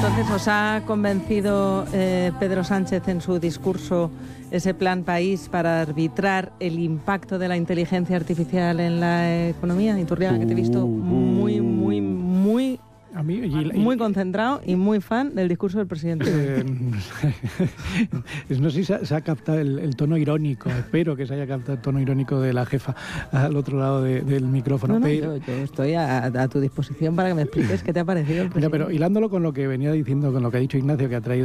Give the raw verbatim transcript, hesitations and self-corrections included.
Entonces, ¿os ha convencido eh, Pedro Sánchez en su discurso ese plan país para arbitrar el impacto de la inteligencia artificial en la economía? Iturriaga, que te he visto muy, muy, muy... A mí, y, y, muy concentrado y muy fan del discurso del presidente. Eh, no sé si se, se ha captado el, el tono irónico, espero que se haya captado el tono irónico de la jefa al otro lado de, del micrófono. No, no, pero, yo, yo estoy a, a tu disposición para que me expliques qué te ha parecido el presidente. Mira, pero hilándolo con lo que venía diciendo, con lo que ha dicho Ignacio, que ha traído